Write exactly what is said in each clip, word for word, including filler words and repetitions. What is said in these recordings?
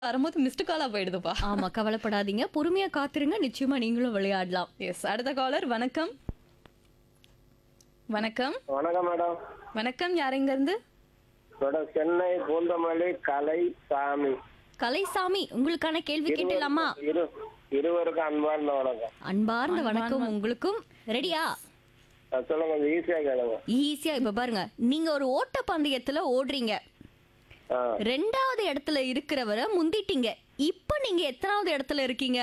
வரும்போது மிஸ்டு காலா போயிடுதுப்பா. ஆமா, கவலைப்படாதீங்க. பொறுமையா காத்திருங்க. நிச்சயமா நீங்களும் விளையாடலாம். எஸ், அடுத்த காலர். வணக்கம். வணக்கம். வணக்கம் மேடம். வணக்கம். யார் எங்க இருந்து? மேடம் சென்னை பூந்தமல்லி கலை சாமி. கலைசாமி, உங்களுக்கான கேள்வி கேட்டலாமா? இரு இருவருக்கும் அன்பார்ந்த வணக்கம். அன்பார்ந்த வணக்கம் உங்களுக்கும். ரெடியா? அஹ் சொல்லுங்க, கொஞ்சம் ஈஸியா கேளுங்க. ஈஸியா. இப்ப பாருங்க, நீங்க ஒரு ஓட்ட பந்தயத்துல ஓடுறீங்க. ஆ, ரெண்டாவது இடத்துல இருக்கிறவரை முந்திட்டீங்க. இப்ப நீங்க எத்தனாவது இடத்துல இருக்கீங்க?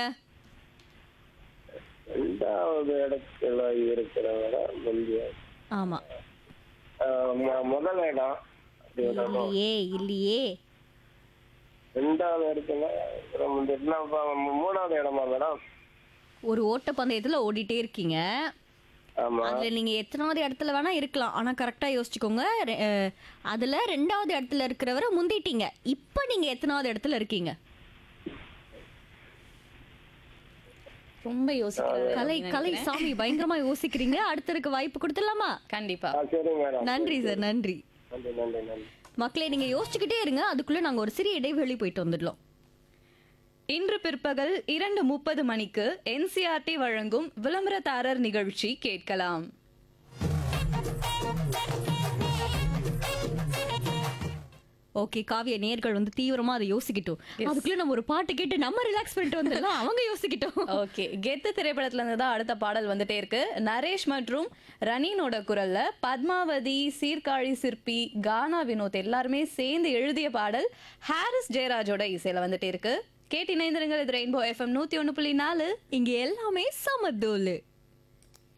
ரெண்டாவது இடத்துல இருக்கிறவர முந்தைய ஆமா. அஹ் மு- முதல் இடம் அப்படி வரணும். இல்லையே, இல்லையே. ரெண்டாவது இடத்துல அப்புறம் முந்தைய இடத்துல அப்புறம் மூணாவது இடமா மேடம்? ஒரு ஓட்ட பந்தயத்துல ஓடிட்டே இருக்கீங்க. ஆமா. அதுல நீங்க எத்தனாவது இடத்துல வேணா இருக்கலாம். ஆனா கரெக்டா யோசிச்சுக்கோங்க. ரெ- அஹ், அதுல ரெண்டாவது இடத்துல இருக்கிறவரை முந்திட்டீங்க. இப்ப நீங்க எத்தனாவது இடத்துல இருக்கீங்க? ரொம்ப யோசிக்கிறாரு. கலை கலை சாமி, பயங்கரமா யோசிக்கிறீங்க. அடுத்தருக்கு வாய்ப்பு கொடுத்துடலாமா? கண்டிப்பா. ஆ, சரிங்க மேடம். நன்றி சார், நன்றி. நன்றி நன்றி நன்றி. மக்களே, நீங்க யோசிச்சுக்கிட்டே இருங்க. அதுக்குள்ள நாங்க ஒரு சிறிய இடைவெளி போயிட்டு வந்துடலாம். இன்று பிற்பகல் இரண்டு முப்பது மணிக்கு என்சிஆர்டி வழங்கும் விளம்பரதாரர் நிகழ்ச்சி கேட்கலாம். ஓகே, காவிய நேர்கள் வந்து தீவிரமா அதை யோசிக்கிட்டோம். அதுக்குள்ள நம்ம ஒரு பாட்டு கேட்டு நம்ம ரிலாக்ஸ் பண்ணிட்டு வந்துடலாம். அவங்க யோசிக்கிட்டோம். ஓகே, கெத்து திரைப்படத்துல இருந்து தான் அடுத்த பாடல் வந்துட்டே இருக்கு. நரேஷ் மற்றும் ரணினோட குரல்ல பத்மாவதி, சீர்காழி சிற்பி, கானா வினோத் எல்லாருமே சேர்ந்து எழுதிய பாடல் ஹாரிஸ் ஜெயராஜோட இசையில வந்துட்டே இருக்கு. கேட்டு இணைந்திருங்கள். இது ரெயின்போ எஃப்எம் நூத்தி ஒண்ணு புள்ளி நாலு. இங்க எல்லாமே சமதோலு.